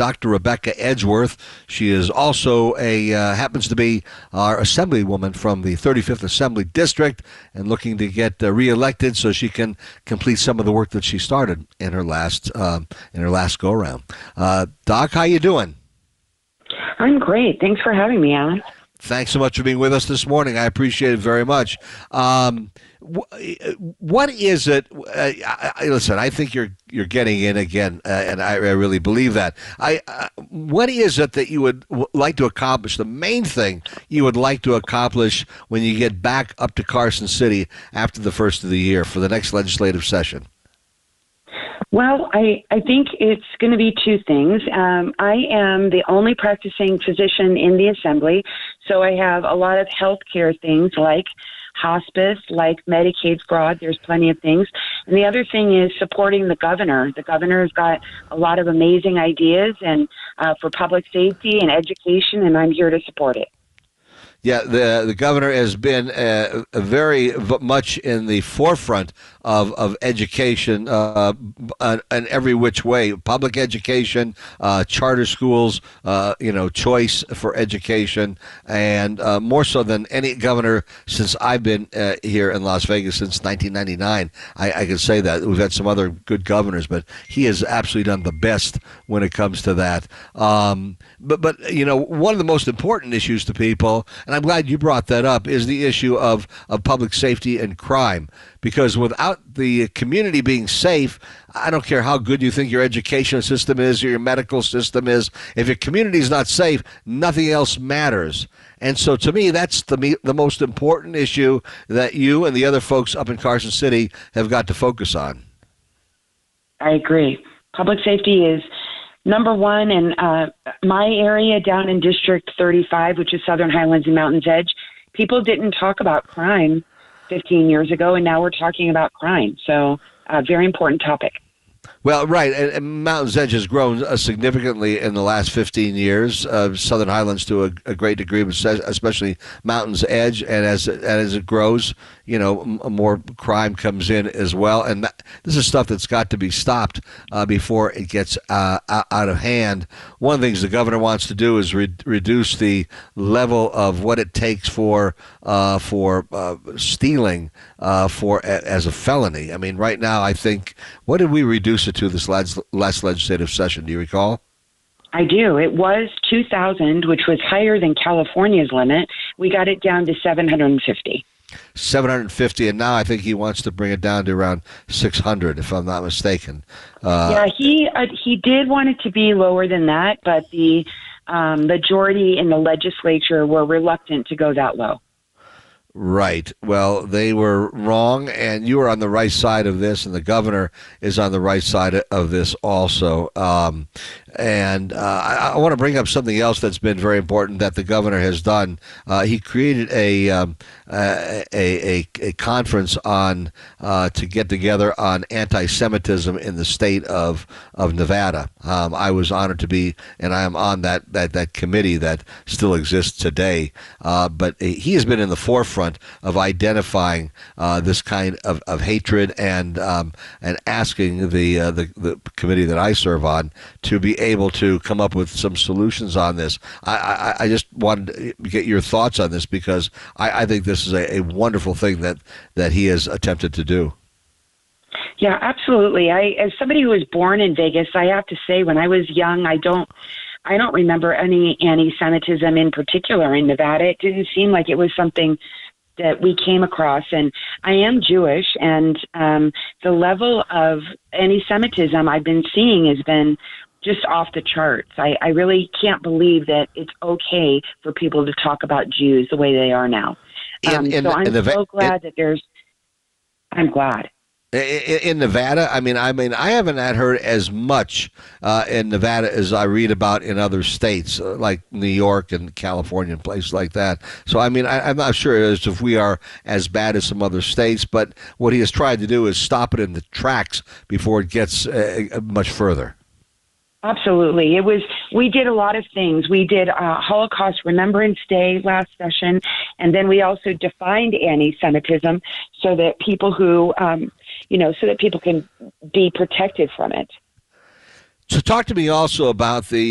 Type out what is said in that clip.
Dr. Rebecca Edgeworth. She is also happens to be our assemblywoman from the 35th Assembly District and looking to get reelected so she can complete some of the work that she started in her last go-around. Doc, how you doing? I'm great. Thanks for having me, Alan. Thanks so much for being with us this morning. I appreciate it very much. What is it? Listen, I think you're getting in again, and I really believe that. What is it that you would like to accomplish? The main thing you would like to accomplish when you get back up to Carson City after the first of the year for the next legislative session? Well, I think it's going to be two things. I am the only practicing physician in the Assembly, so I have a lot of healthcare things like hospice, like Medicaid fraud. There's plenty of things. And the other thing is supporting the governor. The governor's got a lot of amazing ideas and for public safety and education, and I'm here to support it. Yeah, the governor has been very much in the forefront of education in every which way. Public education, charter schools, choice for education, and more so than any governor since I've been here in Las Vegas since 1999. I can say that. We've had some other good governors, but he has absolutely done the best when it comes to that. But one of the most important issues to people, and I'm glad you brought that up, is the issue of public safety and crime. Because without the community being safe, I don't care how good you think your education system is or your medical system is. If your community is not safe, nothing else matters. And so to me, that's the most important issue that you and the other folks up in Carson City have got to focus on. I agree. Public safety is number one, in my area down in District 35, which is Southern Highlands and Mountains Edge, people didn't talk about crime 15 years ago, and now we're talking about crime. So a very important topic. Well, right, and Mountains Edge has grown significantly in the last 15 years. Southern Highlands to a great degree, but especially Mountains Edge, and as it grows, more crime comes in as well. And this is stuff that's got to be stopped before it gets out of hand. One of the things the governor wants to do is reduce the level of what it takes for stealing as a felony. I mean, right now, I think, what did we reduce it to this last legislative session? Do you recall? I do. It was 2,000, which was higher than California's limit. We got it down to 750. 750, and now I think he wants to bring it down to around 600, if I'm not mistaken. Yeah, he did want it to be lower than that, but the majority in the legislature were reluctant to go that low. Right. Well, they were wrong, and you are on the right side of this, and the governor is on the right side of this also. And I want to bring up something else that's been very important that the governor has done. He created a conference on to get together on anti-Semitism in the state of Nevada. I was honored to be, and I am on that committee that still exists today. But he has been in the forefront of identifying this kind of hatred and asking the committee that I serve on to be able to come up with some solutions on this. I just wanted to get your thoughts on this because I think this is a wonderful thing that he has attempted to do. Yeah, absolutely. As somebody who was born in Vegas, I have to say when I was young, I don't remember any anti-Semitism in particular in Nevada. It didn't seem like it was something that we came across, and I am Jewish, and the level of anti-Semitism I've been seeing has been just off the charts. I really can't believe that it's okay for people to talk about Jews the way they are now. So I'm so glad that I'm glad. In Nevada, I mean, I haven't heard as much in Nevada as I read about in other states, like New York and California and places like that. So, I mean, I'm not sure as if we are as bad as some other states, but what he has tried to do is stop it in the tracks before it gets much further. Absolutely. We did a lot of things. We did Holocaust Remembrance Day last session, and then we also defined anti-Semitism so that people so that people can be protected from it. So talk to me also about the